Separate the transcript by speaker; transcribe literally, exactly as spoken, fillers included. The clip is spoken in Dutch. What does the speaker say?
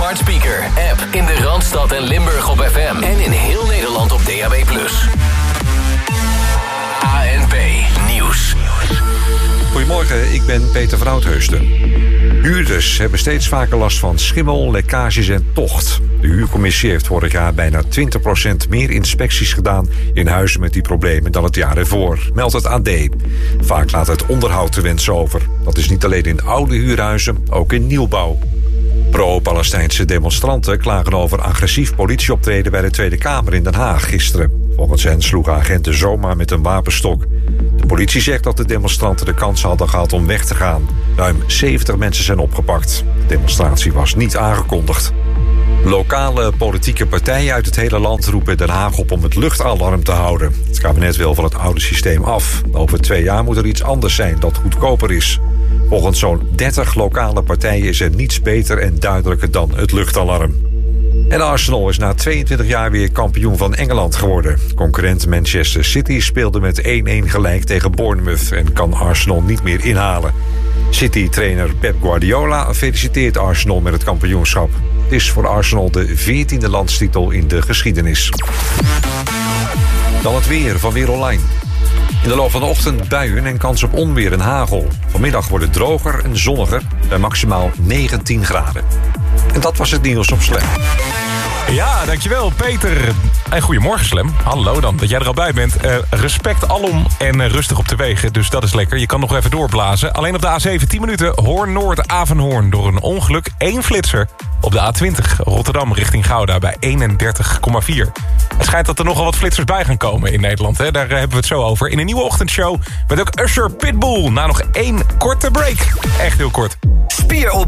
Speaker 1: smart speaker. App in de Randstad en Limburg op F M. En in heel Nederland op D A B plus. A N P Nieuws.
Speaker 2: Goedemorgen, ik ben Peter van Oudheusden. Huurders hebben steeds vaker last van schimmel, lekkages en tocht. De huurcommissie heeft vorig jaar bijna twintig procent meer inspecties gedaan in huizen met die problemen dan het jaar ervoor, meldt het A D. Vaak laat het onderhoud te wensen over. Dat is niet alleen in oude huurhuizen, ook in nieuwbouw. Pro-Palestijnse demonstranten klagen over agressief politieoptreden bij de Tweede Kamer in Den Haag gisteren. Volgens hen sloegen agenten zomaar met een wapenstok. De politie zegt dat de demonstranten de kans hadden gehad om weg te gaan. Ruim zeventig mensen zijn opgepakt. De demonstratie was niet aangekondigd. Lokale politieke partijen uit het hele land roepen Den Haag op om het luchtalarm te houden. Het kabinet wil van het oude systeem af. Over twee jaar moet er iets anders zijn dat goedkoper is. Volgens zo'n dertig lokale partijen is er niets beter en duidelijker dan het luchtalarm. En Arsenal is na tweeëntwintig jaar weer kampioen van Engeland geworden. Concurrent Manchester City speelde met één-één gelijk tegen Bournemouth en kan Arsenal niet meer inhalen. City-trainer Pep Guardiola feliciteert Arsenal met het kampioenschap. Het is voor Arsenal de veertiende landstitel in de geschiedenis. Dan het weer van Weer Online. In de loop van de ochtend buien en kans op onweer en hagel. Vanmiddag wordt het droger en zonniger bij maximaal negentien graden. En dat was het nieuws op Slam.
Speaker 3: Ja, dankjewel Peter. En goedemorgen Slam. Hallo dan, dat jij er al bij bent. Uh, respect alom en uh, rustig op de wegen, dus dat is lekker. Je kan nog even doorblazen. Alleen op de A zeven, tien minuten, Hoorn-Noord-Avenhoorn. Door een ongeluk, één flitser. Op de A twintig, Rotterdam richting Gouda bij eenendertig komma vier. Het schijnt dat er nogal wat flitsers bij gaan komen in Nederland. Hè? Daar uh, hebben we het zo over. In een nieuwe ochtendshow met ook Usher Pitbull. Na nog één korte break. Echt heel kort.
Speaker 1: Spieropbouw